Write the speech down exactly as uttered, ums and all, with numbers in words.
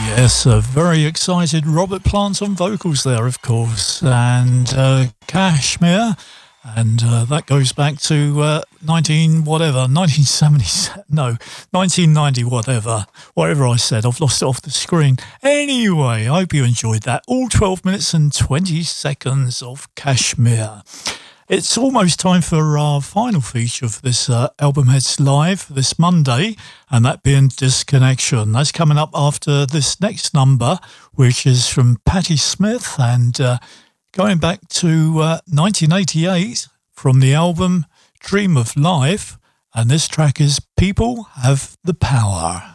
Yes, a very excited Robert Plant on vocals there, of course, and uh, Kashmir, and uh, that goes back to uh, nineteen whatever, nineteen seventy, no, nineteen ninety whatever, whatever I said, I've lost it off the screen. Anyway, I hope you enjoyed that. All twelve minutes and twenty seconds of Kashmir. It's almost time for our final feature for this uh, Album Heads Live this Monday, and that being Disconnection. That's coming up after this next number, which is from Patti Smith, and uh, going back to uh, nineteen eighty-eight from the album Dream of Life, and this track is People Have the Power.